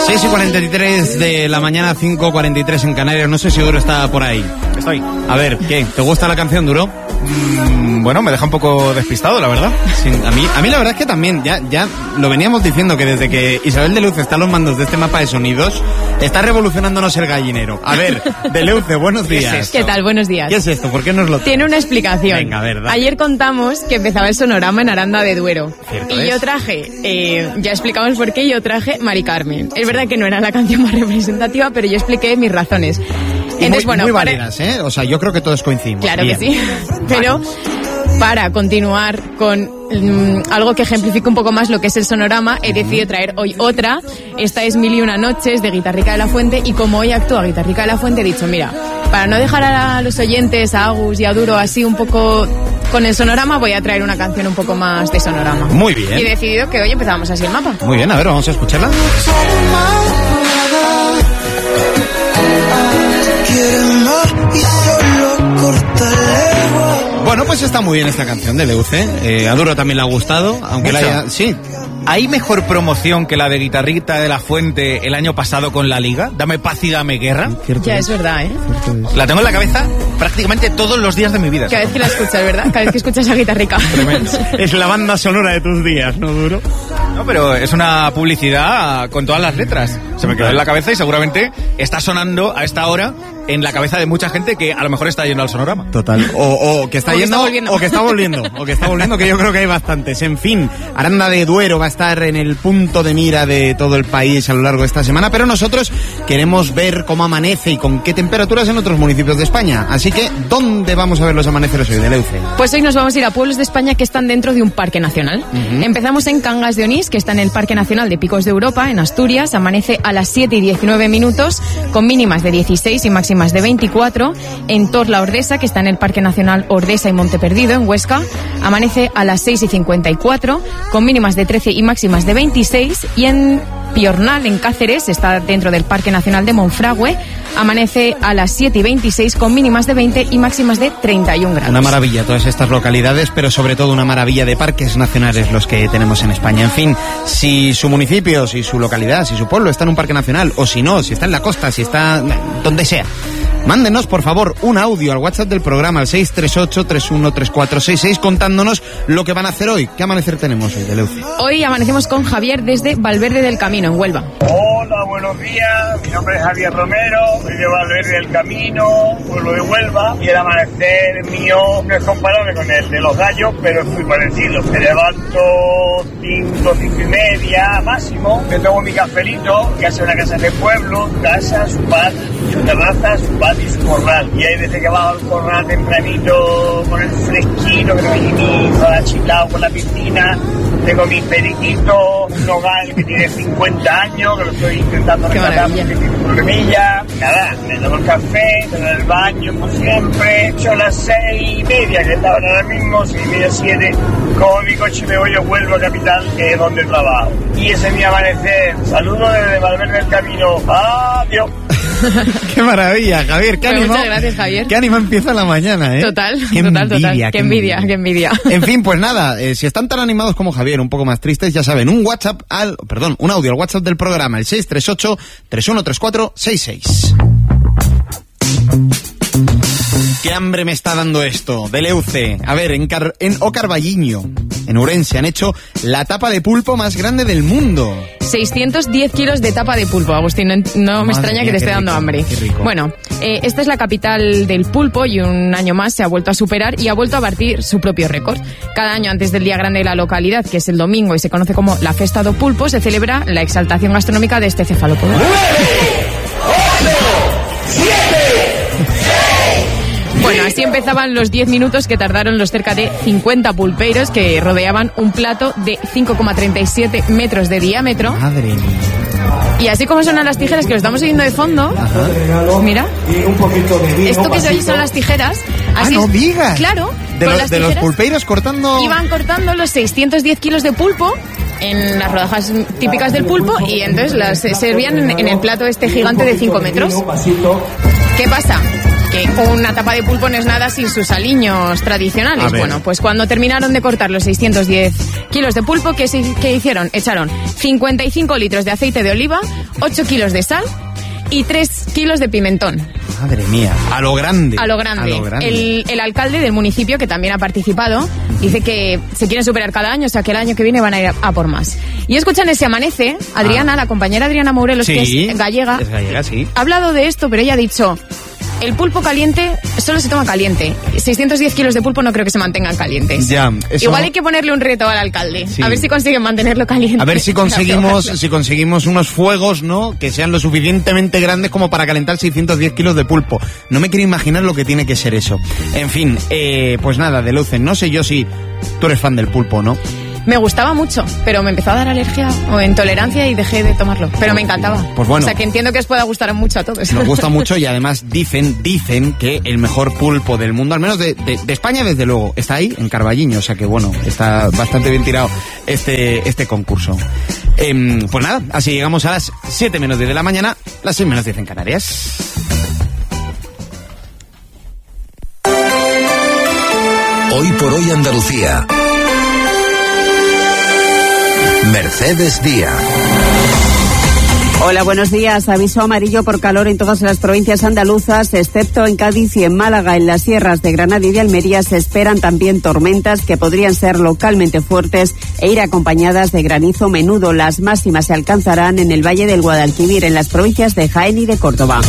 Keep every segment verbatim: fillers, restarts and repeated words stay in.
seis y cuarenta y tres de la mañana, cinco cuarenta y tres en Canarias. No sé si Duro está por ahí. Estoy. A ver, ¿qué? ¿Te gusta la canción, Duro? Mm, bueno, me deja un poco despistado, la verdad. Sí, a mí, a mí la verdad es que también, ya, ya lo veníamos diciendo, que desde que Isabel de Leuce está a los mandos de este mapa de sonidos, está revolucionándonos el gallinero. A ver, de Leuce, buenos días. ¿Qué, es ¿Qué tal? Buenos días. ¿Qué es esto? ¿Por qué nos lo Tiene una explicación. Venga, verdad. Ayer contamos que empezaba el sonorama en Aranda de Duero. Cierto y es. yo traje, eh, ya explicamos por qué, yo traje Mari Carmen. Es verdad que no era la canción más representativa, pero yo expliqué mis razones. Y Entonces, muy, bueno, muy para... válidas, ¿eh? O sea, yo creo que todos coincidimos. Claro Bien. que sí. Pero para continuar con um, algo que ejemplifique un poco más lo que es el sonorama, he decidido traer hoy otra. Esta es Mil y una noches de Guitarrica de la Fuente, y como hoy actúa Guitarrica de la Fuente, he dicho, mira, para no dejar a los oyentes, a Agus y a Duro así un poco con el sonorama, voy a traer una canción un poco más de sonorama. Muy bien. Y he decidido que hoy empezamos así el mapa. Muy bien, a ver, vamos a escucharla. Bueno, pues está muy bien esta canción de Leuce. Eh, a Duro también le ha gustado, aunque la haya... Sí. ¿Hay mejor promoción que la de Guitarrita de la Fuente el año pasado con la Liga? Dame paz y dame guerra. Cierto Ya es. es verdad, ¿eh? La tengo en la cabeza prácticamente todos los días de mi vida. Cada vez que la escuchas, ¿verdad? Cada vez que escuchas a Guitarrica. Tremendo. Es la banda sonora de tus días, ¿no, Duro? No, pero es una publicidad con todas las letras. Se me quedó en la cabeza y seguramente está sonando a esta hora en la cabeza de mucha gente que a lo mejor está yendo al sonorama. Total. O, o que está O que yendo, está volviendo. o que está volviendo, o que está volviendo, que yo creo que hay bastantes. En fin, Aranda de Duero va a estar en el punto de mira de todo el país a lo largo de esta semana, pero nosotros queremos ver cómo amanece y con qué temperaturas en otros municipios de España. Así que, ¿dónde vamos a ver los amaneceres hoy, de Leuce? Pues hoy nos vamos a ir a pueblos de España que están dentro de un parque nacional. Uh-huh. Empezamos en Cangas de Onís, que está en el Parque Nacional de Picos de Europa, en Asturias. Amanece a las siete y diecinueve minutos, con mínimas de dieciséis y máximas de veinticuatro. En Torla Ordesa, que está en el Parque Nacional Ordesa y Monte Perdido, en Huesca, amanece a las seis y cincuenta y cuatro, con mínimas de trece y máximas de veintiséis. Y en Piornal, en Cáceres, está dentro del Parque Nacional de Monfragüe, amanece a las siete y veintiséis, con mínimas de veinte y máximas de treinta y un grados. Una maravilla todas estas localidades, pero sobre todo una maravilla de parques nacionales los que tenemos en España. En fin, si su municipio, si su localidad, si su pueblo está en un parque nacional, o si no, si está en la costa, si está donde sea, mándenos, por favor, un audio al WhatsApp del programa, al seis tres ocho, tres uno tres cuatro seis seis, contándonos lo que van a hacer hoy. ¿Qué amanecer tenemos hoy, de Leuce? Hoy amanecemos con Javier desde Valverde del Camino, en Huelva. Hola, buenos días. Mi nombre es Javier Romero, soy de Valverde del Camino, pueblo de Huelva, y el amanecer mío no es comparable con el de los gallos, pero es muy parecido. Me levanto cinco, cinco y media máximo, me tomo mi cafelito, que hace una casa de pueblo, casa, su patio, su terraza, su patio y su corral. Y hay veces que bajo al corral tempranito con el fresquito, que no hay ni nada chilado con la piscina. Tengo mi periquito, un nogal que tiene cincuenta años, que lo estoy intentando rescatar porque tiene un problemilla. Nada, me tomo el café, en el baño, como siempre. Son las seis y media, que está ahora mismo, seis y media, siete. Como mi coche me voy, yo vuelvo a Capital, que es donde trabajo. Y ese es mi amanecer. Saludos desde Valverde del Camino. Adiós. ¡Qué maravilla, Javier! ¿Qué Bueno, ánimo? muchas gracias, Javier. ¡Qué ánimo empieza la mañana, eh! Total, qué total, envidia, total. Qué envidia, qué envidia. En fin, pues nada, eh, si están tan animados como Javier, un poco más tristes, ya saben, un WhatsApp al, perdón, un audio al WhatsApp del programa, el seis tres ocho, tres uno tres cuatro seis seis. ¡Qué hambre me está dando esto! De Leuce. A ver, en, Car en Ocarballiño, en Urense, han hecho la tapa de pulpo más grande del mundo. seiscientos diez kilos de tapa de pulpo, Agustín. No, no me Madre extraña mía, que te qué esté rico, dando hambre. qué rico. Bueno, eh, esta es la capital del pulpo y un año más se ha vuelto a superar y ha vuelto a batir su propio récord. Cada año antes del día grande de la localidad, que es el domingo y se conoce como la Festa do Pulpo, se celebra la exaltación gastronómica de este cefalópodo. Bueno, así empezaban los diez minutos que tardaron los cerca de cincuenta pulpeiros que rodeaban un plato de cinco coma treinta y siete metros de diámetro. Madre mía. Y así como suenan las tijeras que lo estamos oyendo de fondo, mira, esto que se oye son las tijeras. Así ah, no es- digas. Claro, De, con los, las de los tijeras pulpeiros cortando... iban cortando los seiscientos diez kilos de pulpo en las rodajas típicas del pulpo y entonces las servían en, en el plato este gigante de cinco metros. ¿Qué pasa? Que una tapa de pulpo no es nada sin sus aliños tradicionales. Bueno, pues cuando terminaron de cortar los seiscientos diez kilos de pulpo, ¿qué, qué hicieron? Echaron cincuenta y cinco litros de aceite de oliva, ocho kilos de sal y tres kilos de pimentón. Madre mía, a lo grande. A lo grande. A lo grande. El, el alcalde del municipio, que también ha participado, dice que se quieren superar cada año, o sea que el año que viene van a ir a, a por más. Y escuchan ese Amanece, Adriana, ah. la compañera Adriana Morelos, sí, que es gallega, es gallega, sí. ha hablado de esto, pero ella ha dicho... El pulpo caliente solo se toma caliente. seiscientos diez kilos de pulpo no creo que se mantengan calientes. Ya, eso... Igual hay que ponerle un reto al alcalde. Sí. A ver si consiguen mantenerlo caliente. A ver si conseguimos si conseguimos unos fuegos, ¿no? Que sean lo suficientemente grandes como para calentar seiscientos diez kilos de pulpo. No me quiero imaginar lo que tiene que ser eso. En fin, eh, pues nada, de Lucen. No sé yo si tú eres fan del pulpo, ¿no? Me gustaba mucho, pero me empezó a dar alergia o intolerancia y dejé de tomarlo. Pero me encantaba. Pues bueno. O sea, que entiendo que os pueda gustar mucho a todos. Nos gusta mucho y además dicen, dicen que el mejor pulpo del mundo, al menos de, de, de España, desde luego, está ahí, en Carballiño. O sea que bueno, está bastante bien tirado este, este concurso. Eh, pues nada, así llegamos a las siete menos diez de la mañana, las seis menos diez en Canarias. Hoy por hoy Andalucía. Mercedes Díaz. Hola, buenos días. Aviso amarillo por calor en todas las provincias andaluzas, excepto en Cádiz y en Málaga. En las sierras de Granada y de Almería se esperan también tormentas que podrían ser localmente fuertes e ir acompañadas de granizo menudo. Las máximas se alcanzarán en el Valle del Guadalquivir, en las provincias de Jaén y de Córdoba.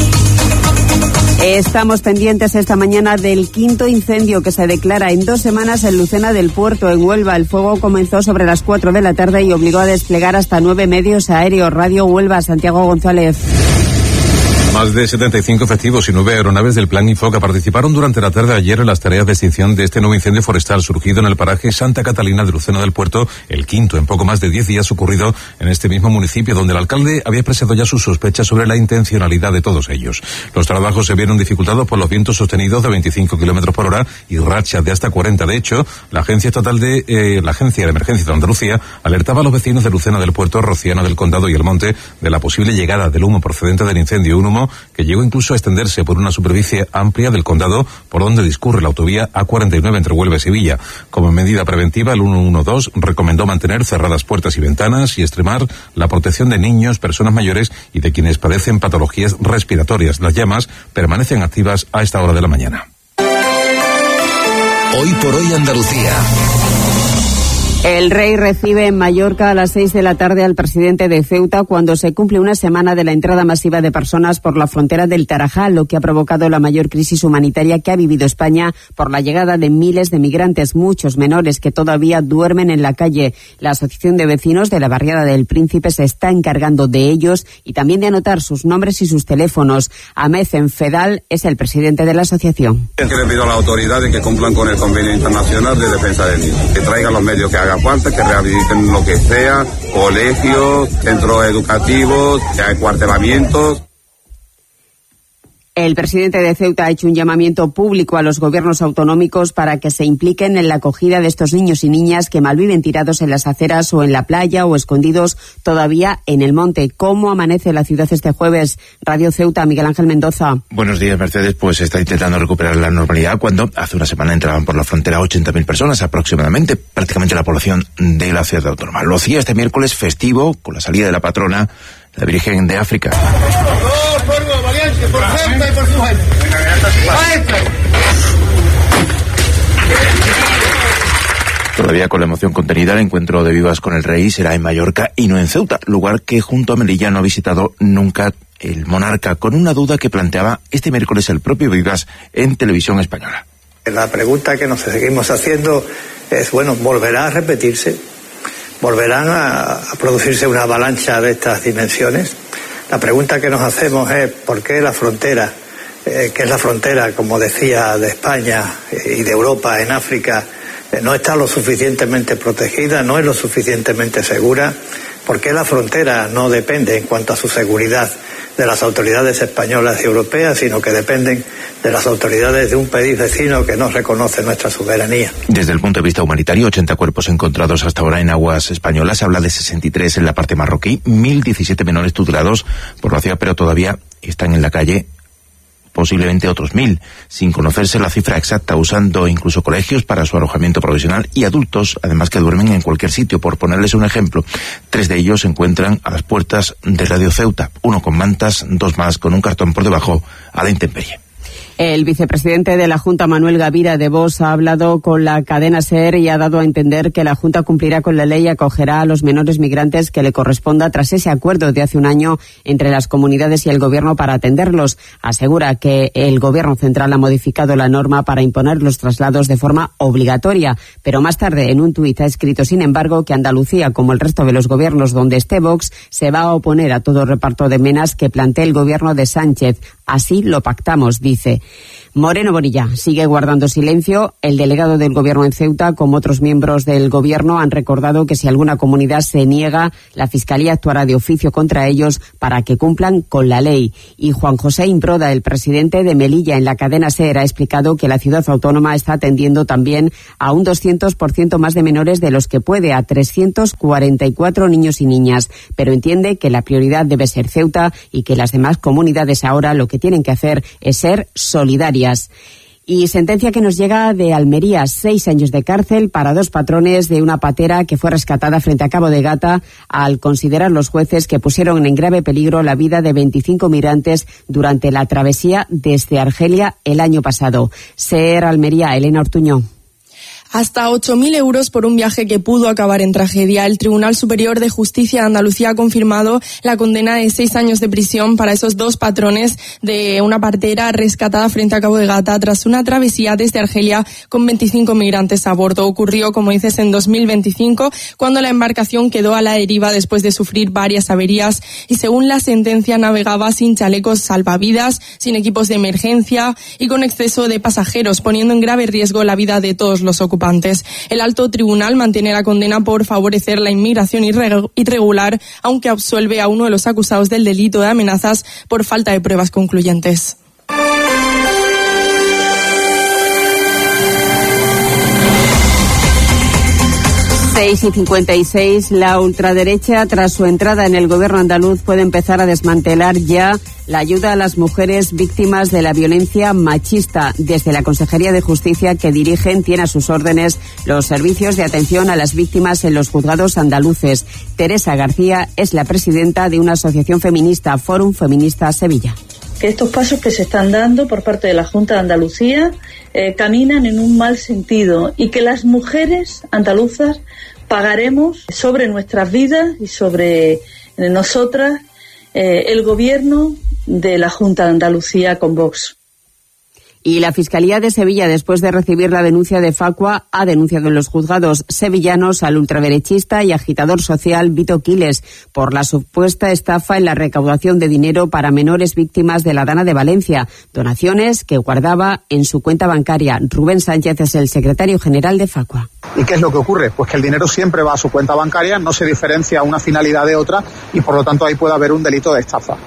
Estamos pendientes esta mañana del quinto incendio que se declara en dos semanas en Lucena del Puerto, en Huelva. El fuego comenzó sobre las cuatro de la tarde y obligó a desplegar hasta nueve medios aéreos. Radio Huelva, Santiago González. Más de setenta y cinco efectivos y nueve aeronaves del Plan Infoca participaron durante la tarde de ayer en las tareas de extinción de este nuevo incendio forestal surgido en el paraje Santa Catalina de Lucena del Puerto, el quinto en poco más de diez días ocurrido en este mismo municipio, donde el alcalde había expresado ya sus sospechas sobre la intencionalidad de todos ellos. Los trabajos se vieron dificultados por los vientos sostenidos de veinticinco kilómetros por hora y rachas de hasta cuarenta. De hecho, la Agencia Estatal de eh, la Agencia de Emergencia de Andalucía alertaba a los vecinos de Lucena del Puerto, Rociana del Condado y El Monte de la posible llegada del humo procedente del incendio, un humo que llegó incluso a extenderse por una superficie amplia del condado por donde discurre la autovía A cuarenta y nueve entre Huelva y Sevilla. Como medida preventiva, el ciento doce recomendó mantener cerradas puertas y ventanas y extremar la protección de niños, personas mayores y de quienes padecen patologías respiratorias. Las llamas permanecen activas a esta hora de la mañana. Hoy por hoy Andalucía. El rey recibe en Mallorca a las seis de la tarde al presidente de Ceuta cuando se cumple una semana de la entrada masiva de personas por la frontera del Tarajal, lo que ha provocado la mayor crisis humanitaria que ha vivido España por la llegada de miles de migrantes, muchos menores que todavía duermen en la calle. La Asociación de Vecinos de la Barriada del Príncipe se está encargando de ellos y también de anotar sus nombres y sus teléfonos. Ahmed Enfedal es el presidente de la asociación. Que le pido a las autoridades que cumplan con el Convenio Internacional de Defensa del Niño, que traigan los medios que hagan falta, que rehabiliten lo que sea, colegios, centros educativos, que hay cuartelamientos. El presidente de Ceuta ha hecho un llamamiento público a los gobiernos autonómicos para que se impliquen en la acogida de estos niños y niñas que malviven tirados en las aceras o en la playa o escondidos todavía en el monte. ¿Cómo amanece la ciudad este jueves? Radio Ceuta, Miguel Ángel Mendoza. Buenos días, Mercedes. Pues está intentando recuperar la normalidad cuando hace una semana entraban por la frontera ochenta mil personas aproximadamente, prácticamente la población de la ciudad autónoma. Lo hacía este miércoles festivo con la salida de la patrona, la Virgen de África. Todavía con la emoción contenida, el encuentro de Vivas con el Rey será en Mallorca y no en Ceuta, lugar que junto a Melilla no ha visitado nunca el monarca, con una duda que planteaba este miércoles el propio Vivas en Televisión Española. La pregunta que nos seguimos haciendo es, bueno, ¿volverá a repetirse? ¿Volverán a, a producirse una avalancha de estas dimensiones? La pregunta que nos hacemos es ¿por qué la frontera, eh, que es la frontera, como decía, de España y de Europa en África, eh, no está lo suficientemente protegida, no es lo suficientemente segura? ¿Por qué la frontera no depende en cuanto a su seguridad de las autoridades españolas y europeas, sino que dependen de las autoridades de un país vecino que no reconoce nuestra soberanía? Desde el punto de vista humanitario, ochenta cuerpos encontrados hasta ahora en aguas españolas. Se habla de sesenta y tres en la parte marroquí, mil diecisiete menores tutelados por la ciudad, pero todavía están en la calle posiblemente otros mil, sin conocerse la cifra exacta, usando incluso colegios para su alojamiento provisional y adultos, además, que duermen en cualquier sitio. Por ponerles un ejemplo, tres de ellos se encuentran a las puertas de Radio Ceuta, uno con mantas, dos más con un cartón por debajo a la intemperie. El vicepresidente de la Junta, Manuel Gavira de Vox, ha hablado con la cadena SER y ha dado a entender que la Junta cumplirá con la ley y acogerá a los menores migrantes que le corresponda tras ese acuerdo de hace un año entre las comunidades y el Gobierno para atenderlos. Asegura que el Gobierno central ha modificado la norma para imponer los traslados de forma obligatoria, pero más tarde en un tuit ha escrito, sin embargo, que Andalucía, como el resto de los gobiernos donde esté Vox, se va a oponer a todo reparto de menas que plantee el Gobierno de Sánchez. Así lo pactamos, dice. Moreno Bonilla sigue guardando silencio. El delegado del Gobierno en Ceuta, como otros miembros del Gobierno, han recordado que si alguna comunidad se niega, la Fiscalía actuará de oficio contra ellos para que cumplan con la ley. Y Juan José Improda, el presidente de Melilla en la cadena SER, ha explicado que la ciudad autónoma está atendiendo también a un doscientos por ciento más de menores de los que puede, a trescientos cuarenta y cuatro niños y niñas, pero entiende que la prioridad debe ser Ceuta y que las demás comunidades ahora lo que tienen que hacer es ser solidarias. Y sentencia que nos llega de Almería, seis años de cárcel para dos patrones de una patera que fue rescatada frente a Cabo de Gata al considerar los jueces que pusieron en grave peligro la vida de veinticinco migrantes durante la travesía desde Argelia el año pasado. SER Almería, Elena Ortuño. Hasta ocho mil euros por un viaje que pudo acabar en tragedia. El Tribunal Superior de Justicia de Andalucía ha confirmado la condena de seis años de prisión para esos dos patrones de una partera rescatada frente a Cabo de Gata tras una travesía desde Argelia con veinticinco migrantes a bordo. Ocurrió, como dices, en dos mil veinticinco, cuando la embarcación quedó a la deriva después de sufrir varias averías y, según la sentencia, navegaba sin chalecos salvavidas, sin equipos de emergencia y con exceso de pasajeros, poniendo en grave riesgo la vida de todos los ocupantes. El alto tribunal mantiene la condena por favorecer la inmigración irregular, aunque absuelve a uno de los acusados del delito de amenazas por falta de pruebas concluyentes. seis y cincuenta y seis, la ultraderecha, tras su entrada en el gobierno andaluz, puede empezar a desmantelar ya la ayuda a las mujeres víctimas de la violencia machista. Desde la Consejería de Justicia que dirigen, tiene a sus órdenes los servicios de atención a las víctimas en los juzgados andaluces. Teresa García es la presidenta de una asociación feminista, Fórum Feminista Sevilla. Que estos pasos que se están dando por parte de la Junta de Andalucía eh, caminan en un mal sentido y que las mujeres andaluzas pagaremos sobre nuestras vidas y sobre eh, nosotras eh, el gobierno de la Junta de Andalucía con Vox. Y la Fiscalía de Sevilla, después de recibir la denuncia de Facua, ha denunciado en los juzgados sevillanos al ultraderechista y agitador social Vito Quiles por la supuesta estafa en la recaudación de dinero para menores víctimas de la Dana de Valencia, donaciones que guardaba en su cuenta bancaria. Rubén Sánchez es el secretario general de Facua. ¿Y qué es lo que ocurre? Pues que el dinero siempre va a su cuenta bancaria, no se diferencia una finalidad de otra y por lo tanto ahí puede haber un delito de estafa.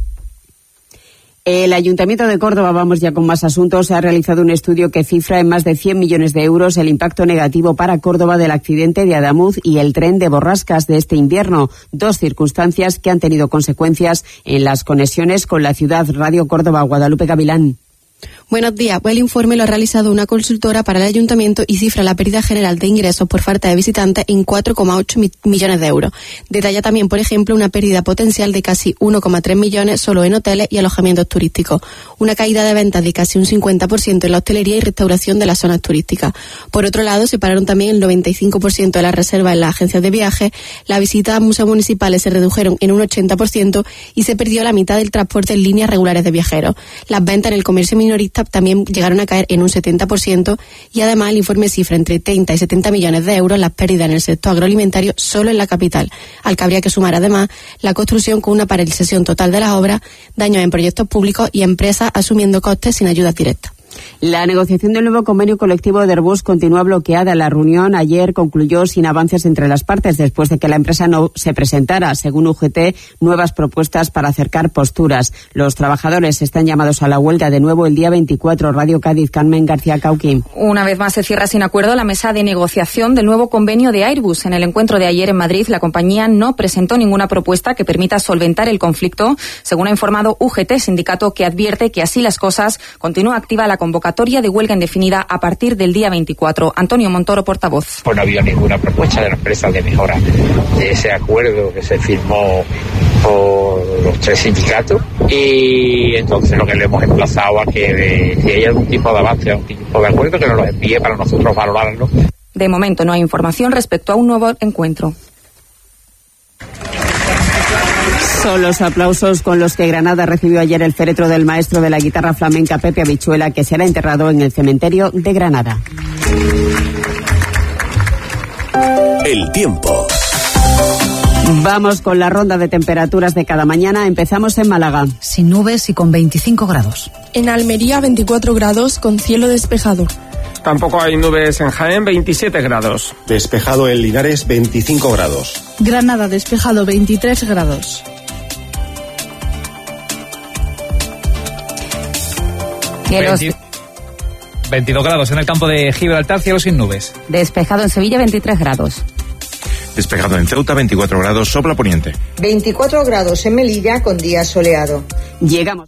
El Ayuntamiento de Córdoba, vamos ya con más asuntos, ha realizado un estudio que cifra en más de cien millones de euros el impacto negativo para Córdoba del accidente de Adamuz y el tren de Borrascas de este invierno, dos circunstancias que han tenido consecuencias en las conexiones con la ciudad. Radio Córdoba, Guadalupe Gavilán. Buenos días. Pues el informe lo ha realizado una consultora para el ayuntamiento y cifra la pérdida general de ingresos por falta de visitantes en cuatro coma ocho millones de euros. Detalla también, por ejemplo, una pérdida potencial de casi uno coma tres millones solo en hoteles y alojamientos turísticos. Una caída de ventas de casi un cincuenta por ciento en la hostelería y restauración de las zonas turísticas. Por otro lado, se pararon también el noventa y cinco por ciento de las reservas en las agencias de viajes, las visitas a museos municipales se redujeron en un ochenta por ciento y se perdió la mitad del transporte en líneas regulares de viajeros. Las ventas en el comercio minorista también llegaron a caer en un setenta por ciento y además el informe cifra entre treinta y setenta millones de euros las pérdidas en el sector agroalimentario solo en la capital, al que habría que sumar además la construcción con una paralización total de las obras, daños en proyectos públicos y empresas asumiendo costes sin ayudas directas. La negociación del nuevo convenio colectivo de Airbus continúa bloqueada. La reunión ayer concluyó sin avances entre las partes después de que la empresa no se presentara, según U G T, nuevas propuestas para acercar posturas. Los trabajadores están llamados a la huelga de nuevo el día veinticuatro. Radio Cádiz, Carmen García Cauquín. Una vez más se cierra sin acuerdo la mesa de negociación del nuevo convenio de Airbus. En el encuentro de ayer en Madrid, la compañía no presentó ninguna propuesta que permita solventar el conflicto, según ha informado U G T, sindicato que advierte que así las cosas continúa activa la convocatoria de huelga indefinida a partir del día veinticuatro. Antonio Montoro, portavoz. Pues no ha habido ninguna propuesta de la empresa de mejora de ese acuerdo que se firmó por los tres sindicatos, y entonces lo que le hemos emplazado a que de, si hay algún tipo de avance, algún tipo de acuerdo, que nos lo envíe para nosotros valorarlo. De momento no hay información respecto a un nuevo encuentro. Son los aplausos con los que Granada recibió ayer el féretro del maestro de la guitarra flamenca Pepe Habichuela, que será enterrado en el cementerio de Granada. El tiempo. Vamos con la ronda de temperaturas de cada mañana. Empezamos en Málaga. Sin nubes y con veinticinco grados. En Almería, veinticuatro grados con cielo despejado. Tampoco hay nubes en Jaén, veintisiete grados. Despejado en Linares, veinticinco grados. Granada, despejado, veintitrés grados. veinte, veintidós grados en el campo de Gibraltar, cielo sin nubes. Despejado en Sevilla, veintitrés grados. Despejado en Ceuta, veinticuatro grados, sopla poniente. veinticuatro grados en Melilla con día soleado. Llegamos.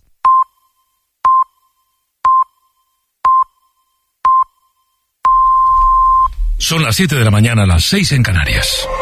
Son las siete de la mañana, las seis en Canarias.